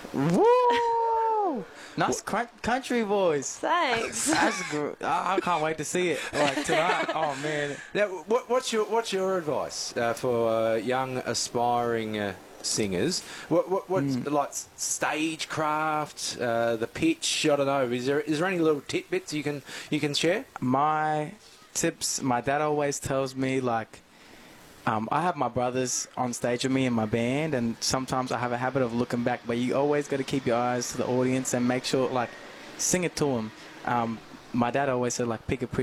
Woo! Nice country voice. Thanks. That's good. I can't wait to see it. Like tonight. Oh man. Now, what's your advice for young aspiring singers? What's like stagecraft, the pitch? I don't know. Is there any little tidbits you can share? My tips. My dad always tells me like. I have my brothers on stage with me in my band, and sometimes I have a habit of looking back, but you always got to keep your eyes to the audience and make sure, like, sing it to them. My dad always said, like, pick a pretty